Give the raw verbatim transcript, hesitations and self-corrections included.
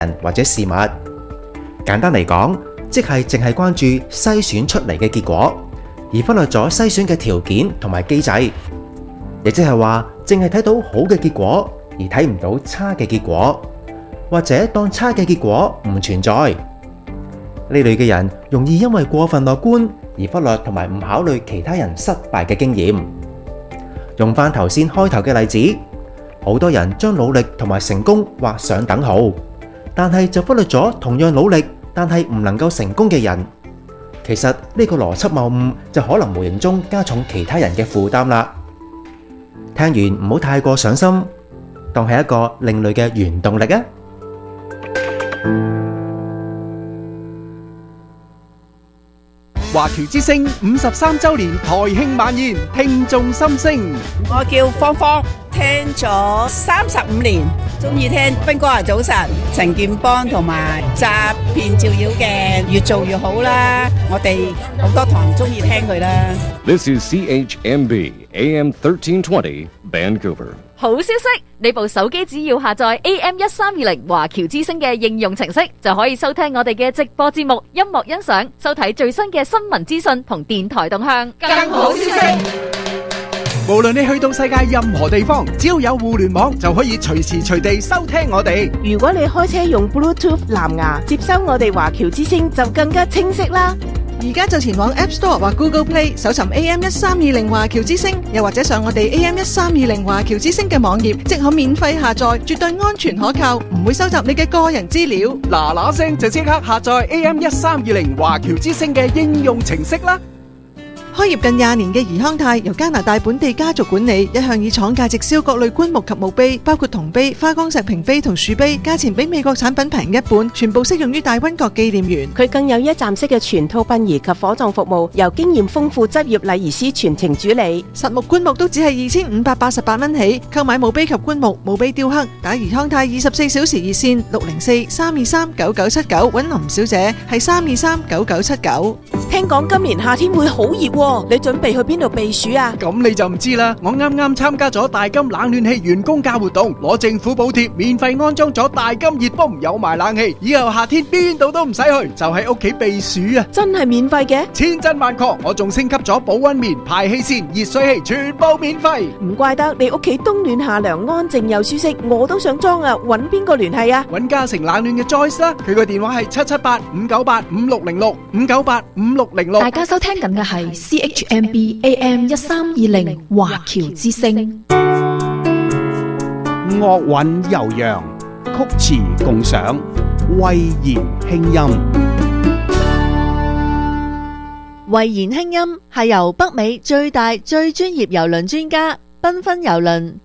人或者事物。簡單嚟講，即係淨係關注篩選出嚟嘅結果，而忽略咗篩選嘅條件同埋機制。亦即係話，淨係睇到好嘅結果，而睇唔到差嘅結果，或者當差嘅結果唔存在。呢類嘅人容易因為過分樂觀而忽略同埋唔考慮其他人失敗嘅經驗。用翻頭先開頭嘅例子，好多人將努力同埋成功畫上等號，但係就忽略咗同樣努力但係唔能夠成功嘅人。其實呢個邏輯謬誤就可能無形中加重其他人嘅負擔啦。聽完唔好太過上心，當係一個另類嘅原動力啊！ 華僑之聲五十三週年台慶晚宴，聽眾心聲。 我叫芳芳，聽咗三十五年，中意聽斌哥啊早晨、陳建邦同埋詐騙照妖嘅，越做越好啦！我哋好多堂中意聽佢啦。 This is C H M B A M thirteen twenty Vancouver。 好消息，你部手機只要下載 A M 一三二零華僑之聲嘅應用程式，就可以收聽我哋嘅直播節目、音樂欣賞、收睇最新嘅新聞資訊同電台動向。 更好消息，無論你去到世界任何地方，只要有互聯網，就可以隨時隨地收聽我哋。 如果你開車用 Bluetooth 藍牙接收我哋華僑之聲，就更加清晰啦。 而家就前往 App Store 或 Google Play 搜尋 A M 一三二零華僑之聲，又或者上我哋 A M 一三二零華僑之聲嘅網頁，即可免費下載，絕對安全可靠，唔會收集你嘅個人資料。 嗱嗱聲就即刻下載 A M 一三二零華僑之聲嘅應用程式啦！ 開業近廿年嘅怡康泰由加拿大本地家族管理，一向以廠價直銷各類棺木及墓碑，包括銅碑、花崗石瓶碑同樹碑，價錢比美國產品平一半，全部適用於大溫國紀念園。 佢更有一站式嘅全套殯儀及火葬服務，由經驗豐富執業禮儀師全程主理。 實木棺木都只係二千五百八十八蚊起，購買墓碑及棺木、墓碑雕刻，打怡康泰二十四小時熱線六零四三二三九九七九，揾林小姐係三二三九九七九。 聽講今年夏天會好熱喎，你準備去邊度避暑啊？ 咁你就唔知啦，我啱啱參加咗大金冷暖氣員工價活動，攞政府補貼，免費安裝咗大金熱風，有埋冷氣，以後夏天邊度都唔使去，就喺屋企避暑啊！ 真係免費嘅？ 千真萬確，我仲升級咗保溫棉、排氣扇、熱水器，全部免費。 唔怪得你屋企冬暖夏涼，安靜又舒適，我都想裝啊！揾邊個聯繫啊？ 揾嘉誠冷暖嘅 Joyce 啦，佢個電話係七七八五九八五六零六五九八五六零六。 大家收聽緊嘅係 C H M B A M 一三二零華僑之聲。 樂韻悠揚，曲詞共賞，慧言輕音。 慧言輕音係由北美最大最專業郵輪專家繽紛郵輪